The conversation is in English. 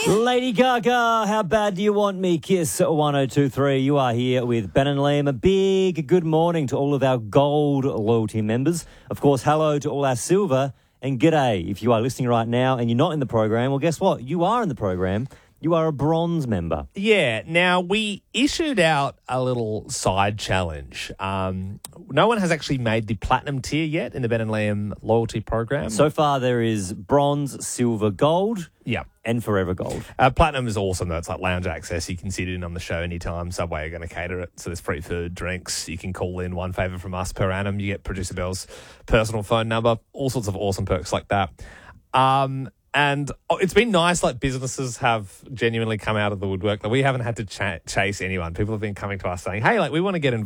Lady Gaga, how bad do you want me? Kiss 1023. You are here with Ben and Liam. A big good morning to all of our gold loyalty members. Of course, hello to all our silver and g'day. If you are listening right now and you're not in the program, well, guess what? You are in the program. You are a bronze member. Yeah. Now, we issued out a little side challenge. No one has actually made the platinum tier yet in the Ben and Liam loyalty program. So far, there is bronze, silver, gold. Yeah. And forever gold. Platinum is awesome, though. It's like lounge access. You can sit in on the show anytime. Subway are going to cater it. So there's free food, drinks. You can call in one favour from us per annum. You get Producer Bell's personal phone number. All sorts of awesome perks like that. And it's been nice, like businesses have genuinely come out of the woodwork. Like, we haven't had to chase anyone. People have been coming to us saying, hey, like we want to get involved.